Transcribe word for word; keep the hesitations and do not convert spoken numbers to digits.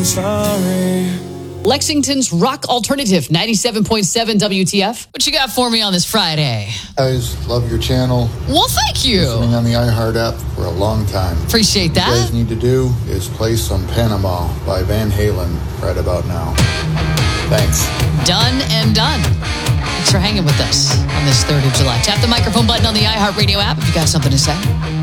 I'm sorry. Lexington's rock alternative, ninety-seven point seven W T F. What you got for me on this Friday? Guys, love your channel. Well, thank you. Listening on the iHeart app for a long time. Appreciate that. What you guys need to do is play some Panama by Van Halen right about now. Thanks. Done and done. Thanks for hanging with us on this third of July. Tap the microphone button on the iHeartRadio app if you got something to say.